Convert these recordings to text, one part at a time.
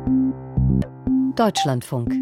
Deutschlandfunk.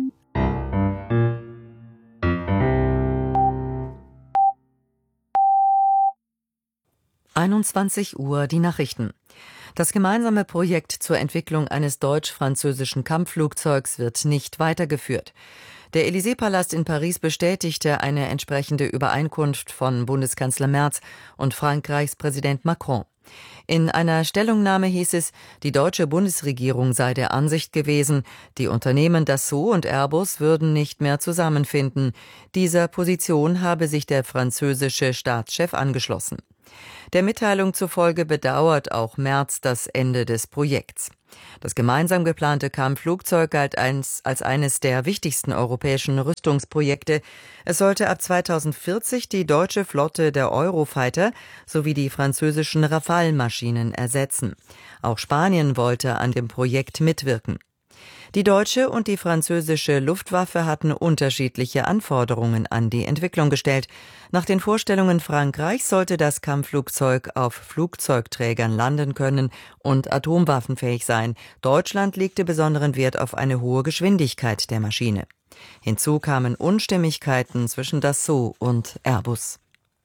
Uhr die Nachrichten. Das gemeinsame Projekt zur Entwicklung eines deutsch-französischen Kampfflugzeugs wird nicht weitergeführt. Der Élysée-Palast in Paris bestätigte eine entsprechende Übereinkunft von Bundeskanzler Merz und Frankreichs Präsident Macron. In einer Stellungnahme hieß es, die deutsche Bundesregierung sei der Ansicht gewesen, die Unternehmen Dassault und Airbus würden nicht mehr zusammenfinden. Dieser Position habe sich der französische Staatschef angeschlossen. Der Mitteilung zufolge bedauert auch Merz das Ende des Projekts. Das gemeinsam geplante Kampfflugzeug galt als eines der wichtigsten europäischen Rüstungsprojekte. Es sollte ab 2040 die deutsche Flotte der Eurofighter sowie die französischen Rafale-Maschinen ersetzen. Auch Spanien wollte an dem Projekt mitwirken. Die deutsche und die französische Luftwaffe hatten unterschiedliche Anforderungen an die Entwicklung gestellt. Nach den Vorstellungen Frankreichs sollte das Kampfflugzeug auf Flugzeugträgern landen können und atomwaffenfähig sein. Deutschland legte besonderen Wert auf eine hohe Geschwindigkeit der Maschine. Hinzu kamen Unstimmigkeiten zwischen Dassault und Airbus.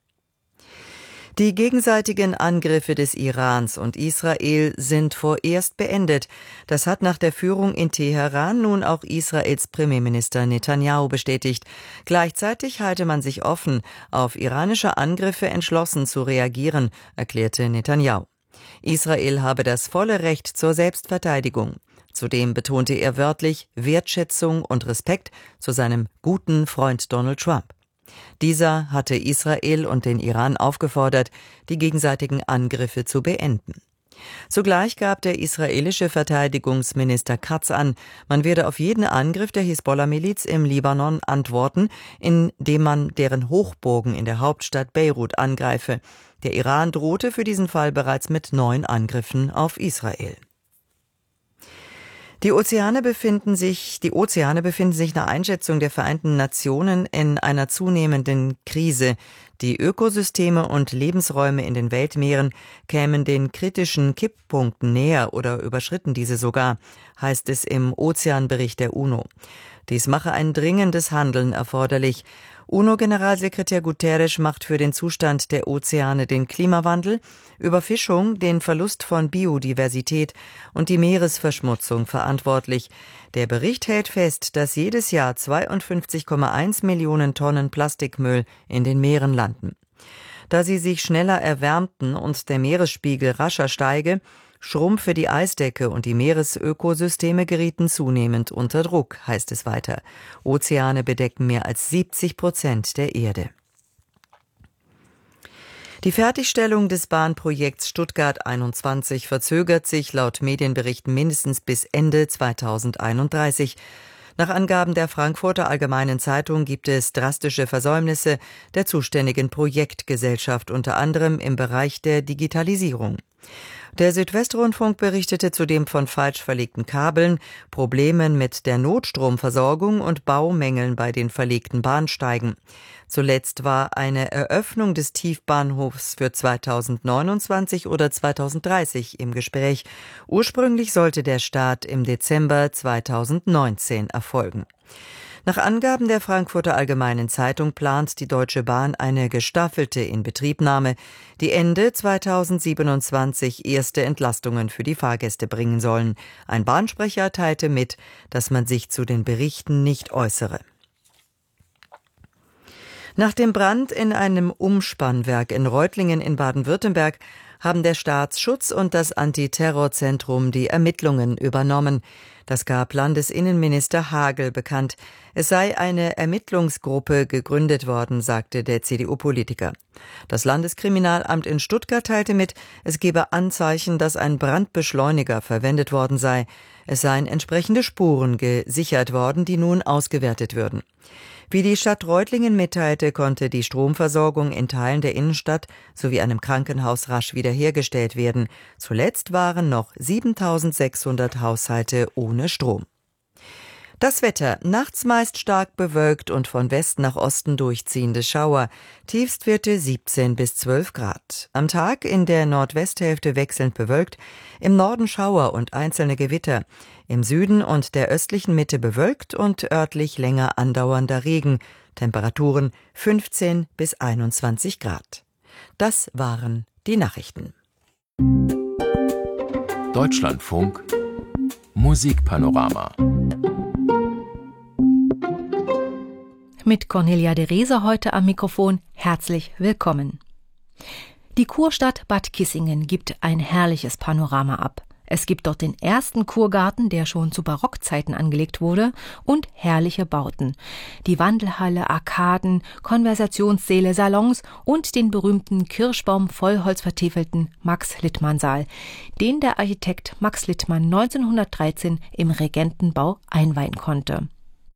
Die gegenseitigen Angriffe des Irans und Israel sind vorerst beendet. Das hat nach der Führung in Teheran nun auch Israels Premierminister Netanyahu bestätigt. Gleichzeitig halte man sich offen, auf iranische Angriffe entschlossen zu reagieren, erklärte Netanyahu. Israel habe das volle Recht zur Selbstverteidigung. Zudem betonte er wörtlich Wertschätzung und Respekt zu seinem guten Freund Donald Trump. Dieser hatte Israel und den Iran aufgefordert, die gegenseitigen Angriffe zu beenden. Zugleich gab der israelische Verteidigungsminister Katz an, man werde auf jeden Angriff der Hisbollah-Miliz im Libanon antworten, indem man deren Hochburgen in der Hauptstadt Beirut angreife. Der Iran drohte für diesen Fall bereits mit 9 Angriffen auf Israel. Die Ozeane befinden sich nach Einschätzung der Vereinten Nationen in einer zunehmenden Krise. Die Ökosysteme und Lebensräume in den Weltmeeren kämen den kritischen Kipppunkten näher oder überschritten diese sogar, heißt es im Ozeanbericht der UNO. Dies mache ein dringendes Handeln erforderlich. UNO-Generalsekretär Guterres macht für den Zustand der Ozeane den Klimawandel, Überfischung, den Verlust von Biodiversität und die Meeresverschmutzung verantwortlich. Der Bericht hält fest, dass jedes Jahr 52,1 Millionen Tonnen Plastikmüll in den Meeren landen. Da sie sich schneller erwärmten und der Meeresspiegel rascher steige, schrumpfe die Eisdecke und die Meeresökosysteme gerieten zunehmend unter Druck, heißt es weiter. Ozeane bedecken mehr als 70% der Erde. Die Fertigstellung des Bahnprojekts Stuttgart 21 verzögert sich laut Medienberichten mindestens bis Ende 2031. Nach Angaben der Frankfurter Allgemeinen Zeitung gibt es drastische Versäumnisse der zuständigen Projektgesellschaft, unter anderem im Bereich der Digitalisierung. Der Südwestrundfunk berichtete zudem von falsch verlegten Kabeln, Problemen mit der Notstromversorgung und Baumängeln bei den verlegten Bahnsteigen. Zuletzt war eine Eröffnung des Tiefbahnhofs für 2029 oder 2030 im Gespräch. Ursprünglich sollte der Start im Dezember 2019 erfolgen. Nach Angaben der Frankfurter Allgemeinen Zeitung plant die Deutsche Bahn eine gestaffelte Inbetriebnahme, die Ende 2027 erste Entlastungen für die Fahrgäste bringen sollen. Ein Bahnsprecher teilte mit, dass man sich zu den Berichten nicht äußere. Nach dem Brand in einem Umspannwerk in Reutlingen in Baden-Württemberg haben der Staatsschutz und das Antiterrorzentrum die Ermittlungen übernommen. Das gab Landesinnenminister Hagel bekannt. Es sei eine Ermittlungsgruppe gegründet worden, sagte der CDU-Politiker. Das Landeskriminalamt in Stuttgart teilte mit, es gebe Anzeichen, dass ein Brandbeschleuniger verwendet worden sei. Es seien entsprechende Spuren gesichert worden, die nun ausgewertet würden. Wie die Stadt Reutlingen mitteilte, konnte die Stromversorgung in Teilen der Innenstadt sowie einem Krankenhaus rasch wiederhergestellt werden. Zuletzt waren noch 7.600 Haushalte ohne Strom. Das Wetter: nachts meist stark bewölkt und von West nach Osten durchziehende Schauer. Tiefstwerte 17 bis 12 Grad. Am Tag in der Nordwesthälfte wechselnd bewölkt, im Norden Schauer und einzelne Gewitter. Im Süden und der östlichen Mitte bewölkt und örtlich länger andauernder Regen. Temperaturen 15 bis 21 Grad. Das waren die Nachrichten. Deutschlandfunk Musikpanorama. Mit Cornelia de Rese heute am Mikrofon. Herzlich willkommen. Die Kurstadt Bad Kissingen gibt ein herrliches Panorama ab. Es gibt dort den ersten Kurgarten, der schon zu Barockzeiten angelegt wurde, und herrliche Bauten. Die Wandelhalle, Arkaden, Konversationssäle, Salons und den berühmten Kirschbaum-Vollholz-vertäfelten Max-Littmann-Saal, den der Architekt Max Littmann 1913 im Regentenbau einweihen konnte.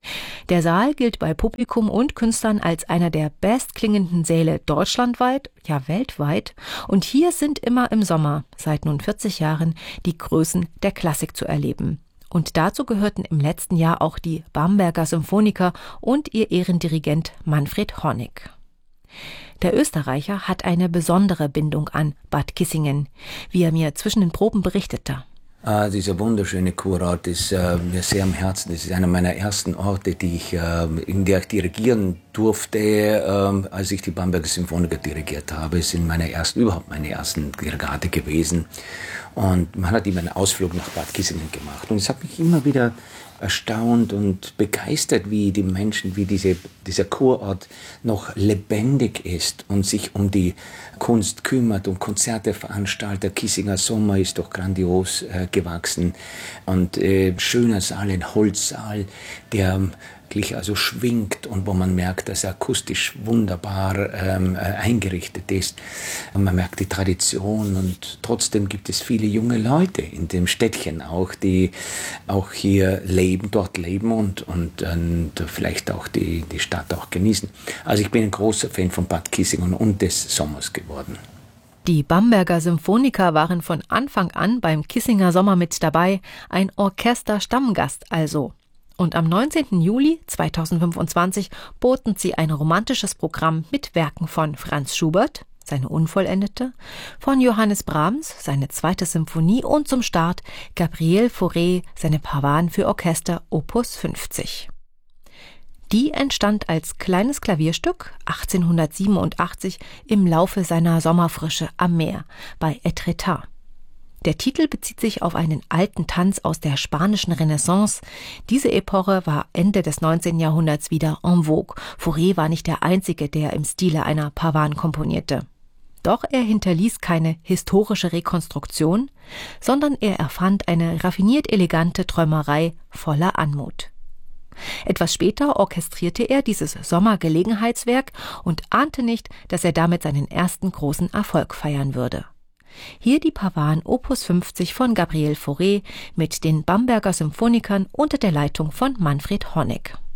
Der Saal gilt bei Publikum und Künstlern als einer der bestklingenden Säle deutschlandweit, ja weltweit. Und hier sind immer im Sommer, seit nun 40 Jahren, die Größen der Klassik zu erleben. Und dazu gehörten im letzten Jahr auch die Bamberger Symphoniker und ihr Ehrendirigent Manfred Honeck. Der Österreicher hat eine besondere Bindung an Bad Kissingen, wie er mir zwischen den Proben berichtete. Dieser wunderschöne Kurort ist mir sehr am Herzen. Das ist einer meiner ersten Orte, in der ich dirigieren durfte, als ich die Bamberger Symphoniker dirigiert habe. Es sind überhaupt meine ersten Dirigate gewesen. Und man hat immer einen Ausflug nach Bad Kissingen gemacht. Und es hat mich immer wieder erstaunt und begeistert, wie die Menschen, wie dieser Kurort noch lebendig ist und sich um die Kunst kümmert und Konzerte veranstaltet. Kissinger Sommer ist doch grandios gewachsen und schöner Saal, ein Holzsaal, der also schwingt und wo man merkt, dass er akustisch wunderbar eingerichtet ist. Und man merkt die Tradition und trotzdem gibt es viele junge Leute in dem Städtchen auch, die auch hier dort leben und vielleicht auch die Stadt auch genießen. Also ich bin ein großer Fan von Bad Kissingen und des Sommers geworden. Die Bamberger Symphoniker waren von Anfang an beim Kissinger Sommer mit dabei, ein Orchesterstammgast also. Und am 19. Juli 2025 boten sie ein romantisches Programm mit Werken von Franz Schubert, seine Unvollendete, von Johannes Brahms, seine 2. Symphonie und zum Start Gabriel Fauré, seine Pavanen für Orchester Opus 50. Die entstand als kleines Klavierstück 1887 im Laufe seiner Sommerfrische am Meer bei Etretat. Der Titel bezieht sich auf einen alten Tanz aus der spanischen Renaissance. Diese Epoche war Ende des 19. Jahrhunderts wieder en vogue. Fauré war nicht der Einzige, der im Stile einer Pavane komponierte. Doch er hinterließ keine historische Rekonstruktion, sondern er erfand eine raffiniert elegante Träumerei voller Anmut. Etwas später orchestrierte er dieses Sommergelegenheitswerk und ahnte nicht, dass er damit seinen ersten großen Erfolg feiern würde. Hier die Pavanen Opus 50 von Gabriel Fauré mit den Bamberger Symphonikern unter der Leitung von Manfred Honeck.